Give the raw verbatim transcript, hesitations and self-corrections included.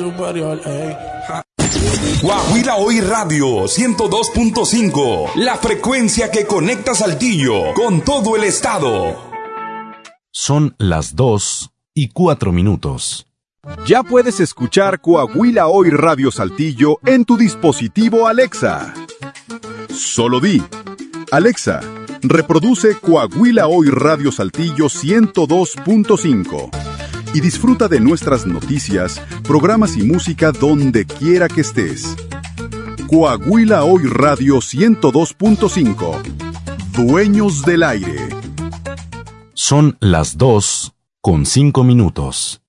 superior, ey. Coahuila Hoy Radio ciento dos punto cinco, la frecuencia que conecta Saltillo con todo el estado. Son las dos y cuatro minutos. Ya puedes escuchar Coahuila Hoy Radio Saltillo en tu dispositivo Alexa. Solo di, Alexa, reproduce Coahuila Hoy Radio Saltillo ciento dos punto cinco y disfruta de nuestras noticias, programas y música donde quiera que estés. Coahuila Hoy Radio ciento dos punto cinco. Dueños del aire. Son las dos con cinco minutos.